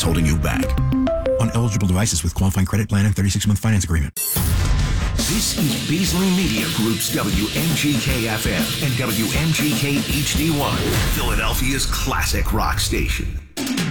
is holding you back. On eligible devices with qualifying credit plan and 36-month finance agreement. This is Beasley Media Group's WMGK-FM and WMGK HD1, Philadelphia's classic rock station.